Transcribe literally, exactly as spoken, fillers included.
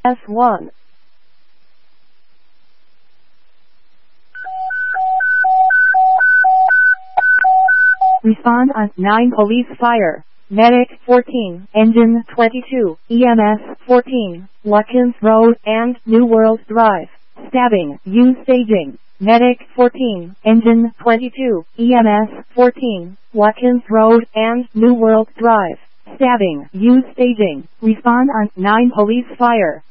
S one. Respond on nine Police Fire. Medic fourteen, Engine twenty-two, E M S fourteen, Watkins Road and New World Drive. Stabbing, U staging. Medic fourteen, Engine twenty-two, E M S fourteen, Watkins Road and New World Drive. Stabbing, U staging. Respond on nine Police Fire.